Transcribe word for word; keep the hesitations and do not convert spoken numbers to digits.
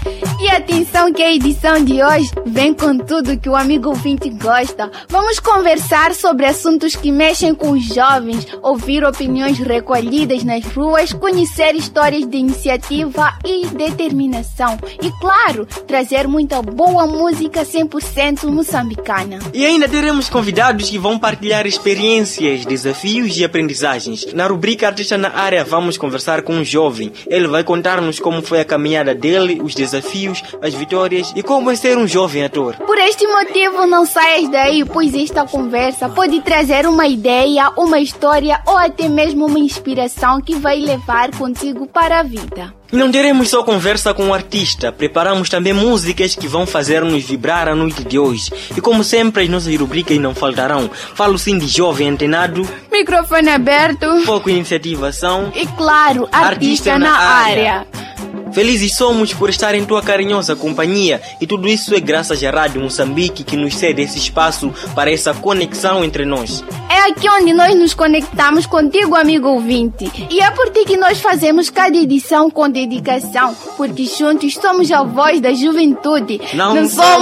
E atenção que a edição de hoje vem com tudo que o amigo ouvinte gosta. Vamos conversar sobre assuntos que mexem com os jovens, ouvir opiniões recolhidas nas ruas, conhecer histórias de iniciativa e determinação. E claro, trazer muita boa música cem por cento moçambicana. E ainda teremos convidados que vão partilhar experiências, desafios e aprendizagens. Na rubrica Artista na Área vamos conversar com um jovem. Ele vai contar-nos como foi a caminhada dele, os desafios, as vitórias e como é ser um jovem ator. Por este motivo, não saias daí, pois esta conversa pode trazer uma ideia, uma história ou até mesmo uma inspiração que vai levar contigo para a vida. E não teremos só conversa com o artista, preparamos também músicas que vão fazer-nos vibrar a noite de hoje. E como sempre, as nossas rubricas não faltarão. Falo sim de jovem antenado, microfone aberto, foco em iniciativação e claro, artista, artista na, na área. área. Felizes somos por estar em tua carinhosa companhia e tudo isso é graças à Rádio Moçambique que nos cede esse espaço para essa conexão entre nós. É aqui onde nós nos conectamos contigo, amigo ouvinte. E é por ti que nós fazemos cada edição com dedicação, porque juntos somos a voz da juventude. Não, Não somos